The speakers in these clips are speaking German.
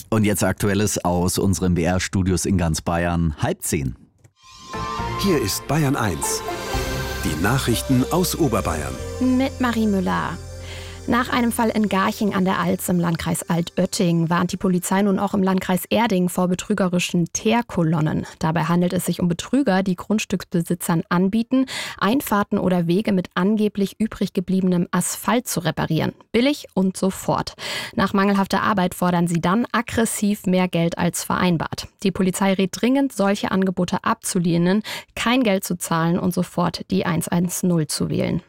Und jetzt Aktuelles aus unseren BR-Studios in ganz Bayern, 9:30. Hier ist Bayern 1. Die Nachrichten aus Oberbayern. Mit Marie Müller. Nach einem Fall in Garching an der Alz im Landkreis Altötting warnt die Polizei nun auch im Landkreis Erding vor betrügerischen Teerkolonnen. Dabei handelt es sich um Betrüger, die Grundstücksbesitzern anbieten, Einfahrten oder Wege mit angeblich übrig gebliebenem Asphalt zu reparieren. Billig und sofort. Nach mangelhafter Arbeit fordern sie dann aggressiv mehr Geld als vereinbart. Die Polizei rät dringend, solche Angebote abzulehnen, kein Geld zu zahlen und sofort die 110 zu wählen.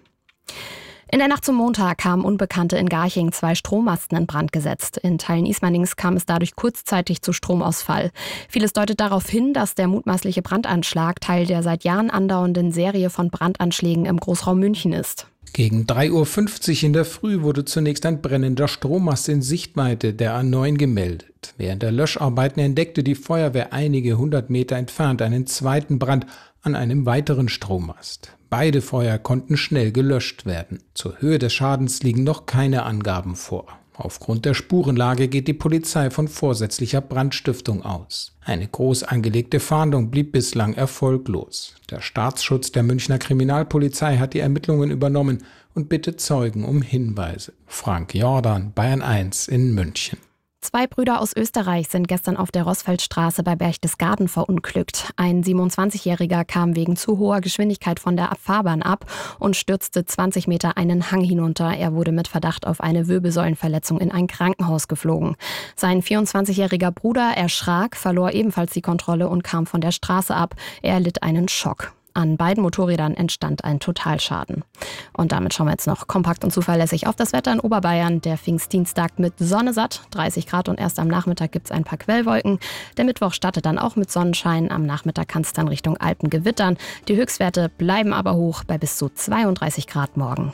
In der Nacht zum Montag haben Unbekannte in Garching 2 Strommasten in Brand gesetzt. In Teilen Ismanings kam es dadurch kurzzeitig zu Stromausfall. Vieles deutet darauf hin, dass der mutmaßliche Brandanschlag Teil der seit Jahren andauernden Serie von Brandanschlägen im Großraum München ist. Gegen 3:50 Uhr in der Früh wurde zunächst ein brennender Strommast in Sichtweite der A9 gemeldet. Während der Löscharbeiten entdeckte die Feuerwehr einige 100 Meter entfernt einen zweiten Brand an einem weiteren Strommast. Beide Feuer konnten schnell gelöscht werden. Zur Höhe des Schadens liegen noch keine Angaben vor. Aufgrund der Spurenlage geht die Polizei von vorsätzlicher Brandstiftung aus. Eine groß angelegte Fahndung blieb bislang erfolglos. Der Staatsschutz der Münchner Kriminalpolizei hat die Ermittlungen übernommen und bittet Zeugen um Hinweise. Frank Jordan, Bayern 1 in München. 2 Brüder aus Österreich sind gestern auf der Rossfeldstraße bei Berchtesgaden verunglückt. Ein 27-Jähriger kam wegen zu hoher Geschwindigkeit von der Fahrbahn ab und stürzte 20 Meter einen Hang hinunter. Er wurde mit Verdacht auf eine Wirbelsäulenverletzung in ein Krankenhaus geflogen. Sein 24-jähriger Bruder erschrak, verlor ebenfalls die Kontrolle und kam von der Straße ab. Er erlitt einen Schock. An beiden Motorrädern entstand ein Totalschaden. Und damit schauen wir jetzt noch kompakt und zuverlässig auf das Wetter in Oberbayern. Der Pfingstdienstag mit Sonne satt, 30 Grad und erst am Nachmittag gibt es ein paar Quellwolken. Der Mittwoch startet dann auch mit Sonnenschein. Am Nachmittag kann es dann Richtung Alpen gewittern. Die Höchstwerte bleiben aber hoch bei bis zu 32 Grad morgen.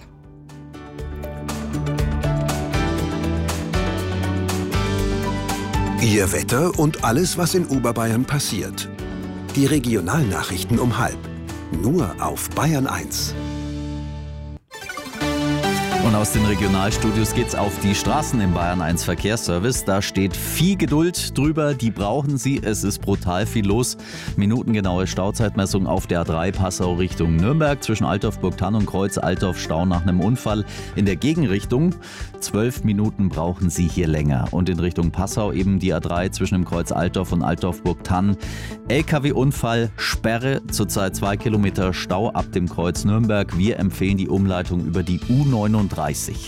Ihr Wetter und alles, was in Oberbayern passiert. Die Regionalnachrichten um 12:30. Nur auf Bayern 1. Und aus den Regionalstudios geht's auf die Straßen im Bayern 1 Verkehrsservice. Da steht viel Geduld drüber, die brauchen Sie. Es ist brutal viel los. Minutengenaue Stauzeitmessung auf der A3 Passau Richtung Nürnberg zwischen Altdorf-Burgthann und Kreuz Altdorf Stau nach einem Unfall in der Gegenrichtung. 12 Minuten brauchen Sie hier länger. Und in Richtung Passau eben die A3 zwischen dem Kreuz Altdorf und Altdorf-Burgthann. LKW-Unfall, Sperre, zurzeit 2 Kilometer Stau ab dem Kreuz Nürnberg. Wir empfehlen die Umleitung über die U39.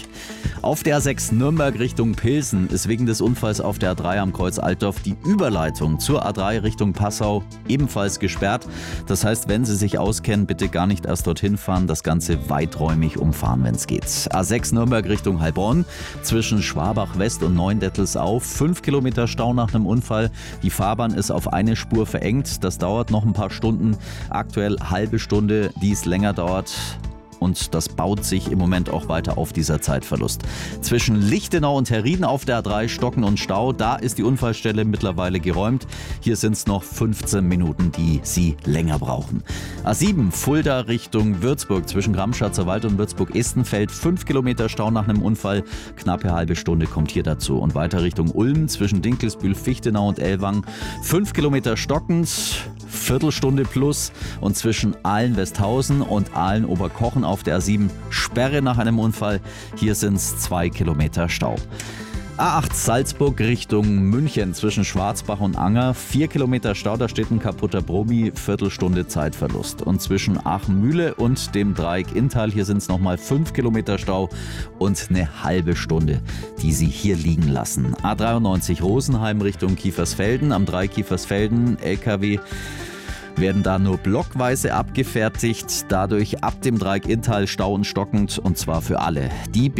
Auf der A6 Nürnberg Richtung Pilsen ist wegen des Unfalls auf der A3 am Kreuz Altdorf die Überleitung zur A3 Richtung Passau ebenfalls gesperrt. Das heißt, wenn Sie sich auskennen, bitte gar nicht erst dorthin fahren, das Ganze weiträumig umfahren, wenn es geht. A6 Nürnberg Richtung Heilbronn zwischen Schwabach West und Neuendettelsau 5 Kilometer Stau nach einem Unfall. Die Fahrbahn ist auf eine Spur verengt. Das dauert noch ein paar Stunden. Aktuell halbe Stunde, die es länger dauert. Und das baut sich im Moment auch weiter auf, dieser Zeitverlust. Zwischen Lichtenau und Herrieden auf der A3 Stocken und Stau, da ist die Unfallstelle mittlerweile geräumt. Hier sind es noch 15 Minuten, die Sie länger brauchen. A7 Fulda Richtung Würzburg zwischen Gramschatzer Wald und Würzburg-Estenfeld 5 Kilometer Stau nach einem Unfall. Knappe halbe Stunde kommt hier dazu. Und weiter Richtung Ulm zwischen Dinkelsbühl, Fichtenau und Ellwangen 5 Kilometer stockend. Viertelstunde plus und zwischen Aalen-Westhausen und Aalen-Oberkochen auf der A7 Sperre nach einem Unfall. Hier sind es 2 Kilometer Stau. A8 Salzburg Richtung München zwischen Schwarzbach und Anger 4 Kilometer Stau, da steht ein kaputter Brummi, Viertelstunde Zeitverlust. Und zwischen Aachen-Mühle und dem Dreieck Inntal, hier sind es nochmal 5 Kilometer Stau und eine halbe Stunde, die Sie hier liegen lassen. A93 Rosenheim Richtung Kiefersfelden, am Dreieck Kiefersfelden, LKW werden da nur blockweise abgefertigt. Dadurch ab dem Dreieck Inntal Stau und stockend, und zwar für alle. Die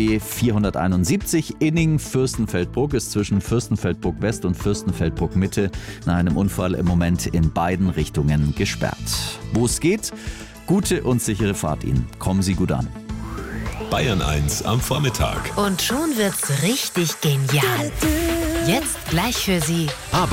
B471 Inning-Fürstenfeldbruck ist zwischen Fürstenfeldbruck West und Fürstenfeldbruck Mitte nach einem Unfall im Moment in beiden Richtungen gesperrt. Wo es geht, gute und sichere Fahrt Ihnen. Kommen Sie gut an. Bayern 1 am Vormittag. Und schon wird's richtig genial. Jetzt gleich für Sie